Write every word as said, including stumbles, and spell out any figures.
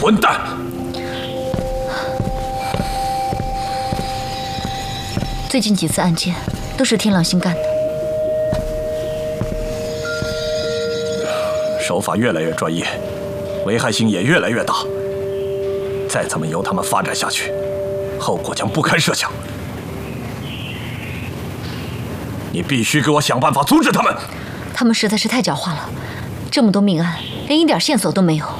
混蛋！ 最近几次案件都是天狼星干的， 手法越来越专业，危害性也越来越大。再这么由他们发展下去，后果将不堪设想。你必须给我想办法阻止他们。 他们实在是太狡猾了，这么多命案，连一点线索都没有。